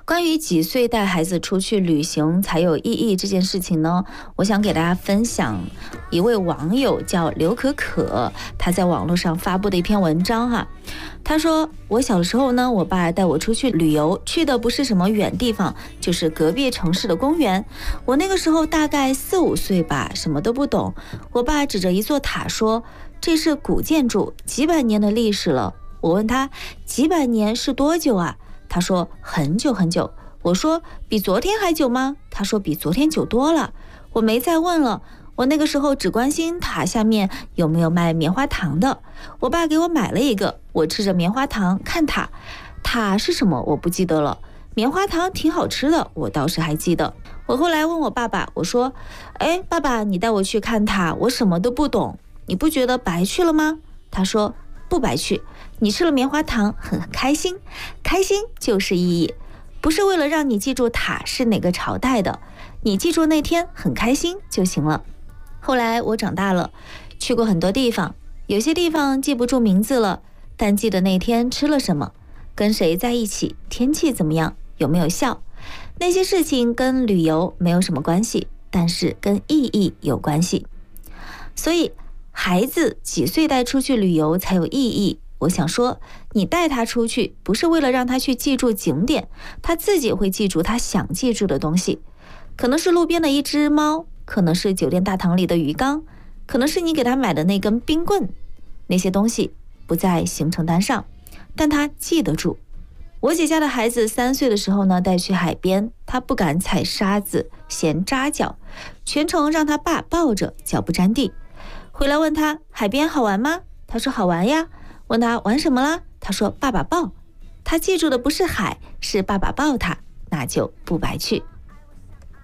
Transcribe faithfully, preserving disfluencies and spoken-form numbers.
关于几岁带孩子出去旅行才有意义这件事情呢，我想给大家分享一位网友叫刘可可，他在网络上发布的一篇文章哈。他说，我小的时候呢，我爸带我出去旅游，去的不是什么远地方，就是隔壁城市的公园。我那个时候大概四五岁吧，什么都不懂。我爸指着一座塔说，这是古建筑，几百年的历史了。我问他，几百年是多久啊？他说很久很久。我说比昨天还久吗？他说比昨天久多了。我没再问了，我那个时候只关心塔下面有没有卖棉花糖的。我爸给我买了一个，我吃着棉花糖看塔。塔是什么我不记得了，棉花糖挺好吃的，我倒是还记得。我后来问我爸爸，我说哎，爸爸，你带我去看塔，我什么都不懂，你不觉得白去了吗？他说不白去，你吃了棉花糖很开心，开心就是意义，不是为了让你记住塔是哪个朝代的，你记住那天很开心就行了。后来我长大了，去过很多地方，有些地方记不住名字了，但记得那天吃了什么，跟谁在一起，天气怎么样，有没有笑。那些事情跟旅游没有什么关系，但是跟意义有关系。所以孩子几岁带出去旅游才有意义？我想说，你带他出去不是为了让他去记住景点，他自己会记住他想记住的东西。可能是路边的一只猫，可能是酒店大堂里的鱼缸，可能是你给他买的那根冰棍。那些东西不在行程单上，但他记得住。我姐家的孩子三岁的时候呢，带去海边，他不敢踩沙子，嫌扎脚，全程让他爸抱着，脚不沾地。回来问他海边好玩吗？他说好玩呀。问他玩什么了？他说爸爸抱。他记住的不是海，是爸爸抱他，那就不白去。